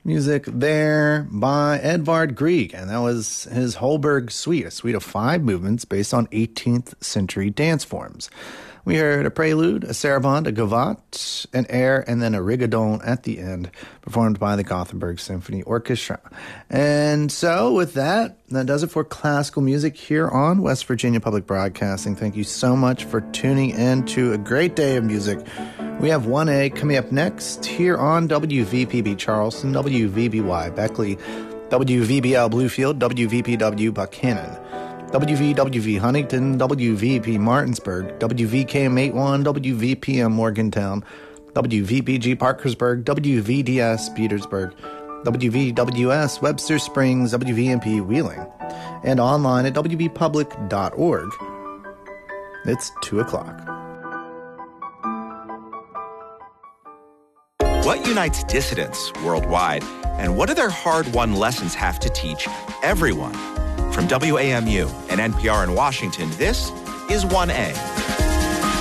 Music there by Edvard Grieg, and that was his Holberg Suite, a suite of 5 movements based on 18th century dance forms. We heard a prelude, a sarabande, a gavotte, an air, and then a rigodon at the end, performed by the Gothenburg Symphony Orchestra. And so with that does it for classical music here on West Virginia Public Broadcasting. Thank you so much for tuning in to a great day of music. We have 1A coming up next here on WVPB Charleston, WVBY Beckley, WVBL Bluefield, WVPW Buchanan, WVWV Huntington, WVP Martinsburg, WVKM81, WVPM Morgantown, WVPG Parkersburg, WVDS Petersburg, WVWS Webster Springs, WVMP Wheeling, and online at wvpublic.org. It's 2 o'clock. What unites dissidents worldwide, and what do their hard-won lessons have to teach everyone? From WAMU and NPR in Washington, this is 1A.